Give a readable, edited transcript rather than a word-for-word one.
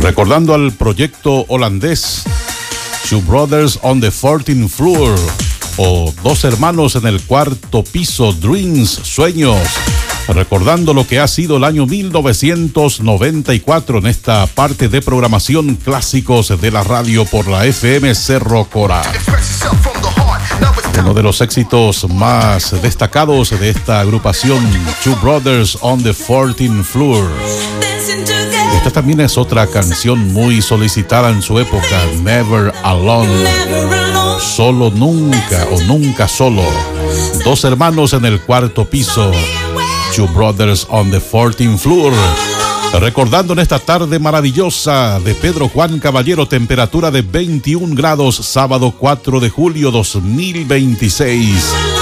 Recordando al proyecto holandés Two Brothers on the 14th Floor, o Dos hermanos en el cuarto piso, Dreams, Sueños. Recordando lo que ha sido el año 1994 en esta parte de programación clásicos de la radio por la FM Cerro Corá. Uno de los éxitos más destacados de esta agrupación, Two Brothers on the 14th Floor. Esta también es otra canción muy solicitada en su época, Never Alone. Solo nunca o nunca solo. Dos hermanos en el cuarto piso, Two Brothers on the 14th Floor. Recordando en esta tarde maravillosa de Pedro Juan Caballero, temperatura de 21 grados, sábado 4 de julio 2026.